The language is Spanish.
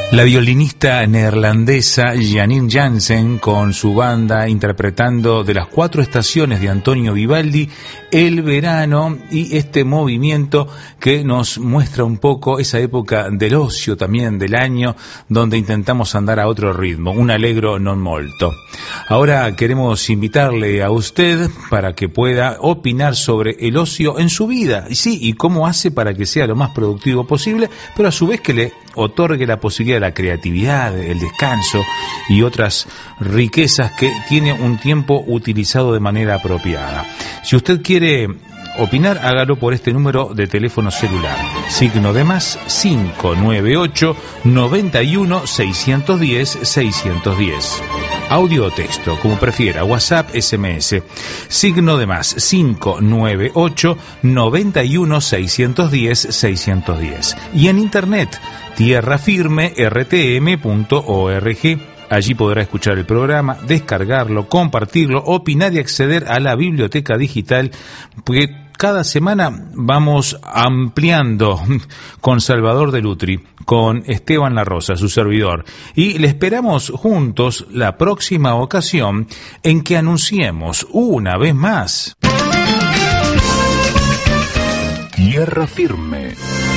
La violinista neerlandesa Janine Jansen con su banda interpretando de las 4 estaciones de Antonio Vivaldi, El verano, y este movimiento que nos muestra un poco esa época del ocio también del año donde intentamos andar a otro ritmo, un allegro non molto. Ahora queremos invitarle a usted para que pueda opinar sobre el ocio en su vida, y cómo hace para que sea lo más productivo posible, pero a su vez que le otorgue la posibilidad de la creatividad, el descanso y otras riquezas que tiene un tiempo utilizado de manera apropiada. Si usted quiere opinar, hágalo por este número de teléfono celular, signo de más 598 91 610 610. Audio o texto, como prefiera, WhatsApp, SMS, signo de más 598 91 610 610. Y en internet, tierrafirme.rtm.org. Allí podrá escuchar el programa, descargarlo, compartirlo, opinar y acceder a la biblioteca digital, porque cada semana vamos ampliando con Salvador de Lutri, con Esteban La Rosa, su servidor, y le esperamos juntos la próxima ocasión en que anunciemos una vez más Tierra Firme.